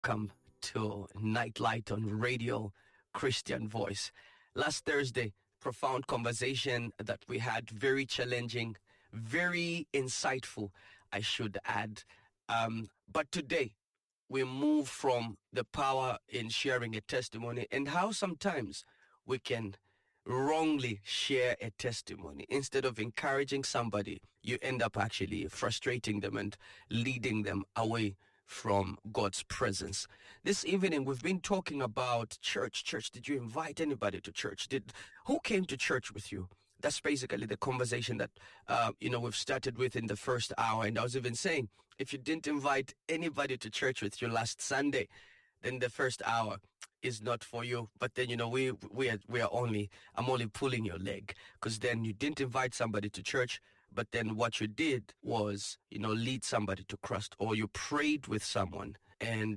welcome to Nightlight on Radio Christian Voice. Last Thursday, profound conversation that we had, very challenging, very insightful, I should add. But today, we move from the power in sharing a testimony and how sometimes we can wrongly share a testimony. Instead of encouraging somebody, you end up actually frustrating them and leading them away from God's presence. This evening, we've been talking about church. Did you invite anybody to church? Who came to church with you? That's basically the conversation that, we've started with in the first hour. And I was even saying, if you didn't invite anybody to church with you last Sunday, then the first hour is not for you. But then, I'm only pulling your leg, because then you didn't invite somebody to church. But then what you did was, lead somebody to Christ, or you prayed with someone and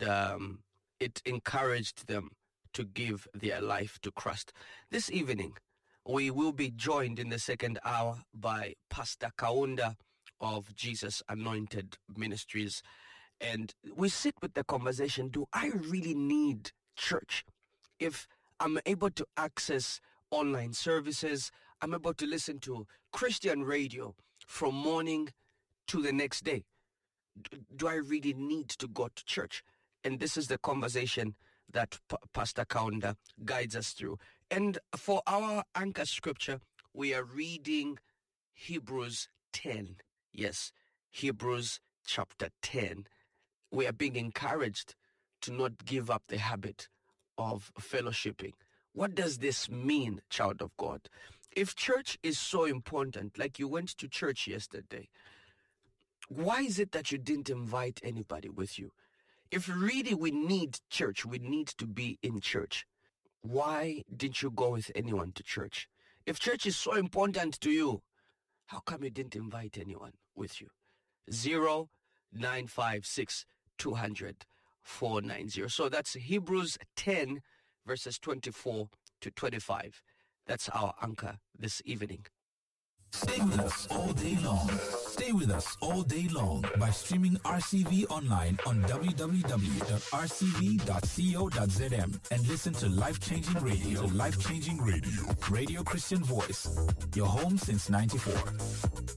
it encouraged them to give their life to Christ. This evening, we will be joined in the second hour by Pastor Kaunda of Jesus Anointed Ministries. And we sit with the conversation, do I really need church? If I'm able to access online services, I'm able to listen to Christian radio from morning to the next day, do I really need to go to church? And this is the conversation that Pastor Kaunda guides us through. And for our anchor scripture, we are reading Hebrews 10. Yes, Hebrews chapter 10. We are being encouraged to not give up the habit of fellowshipping. What does this mean, child of God? If church is so important, like you went to church yesterday, why is it that you didn't invite anybody with you? If really we need church, we need to be in church, why didn't you go with anyone to church? If church is so important to you, how come you didn't invite anyone with you? 0956 200 490. So that's Hebrews 10 verses 24 to 25. That's our anchor this evening. Stay with us all day long. Stay with us all day long by streaming RCV online on www.rcv.co.zm and listen to Life-Changing Radio. Radio Christian Voice, your home since 94.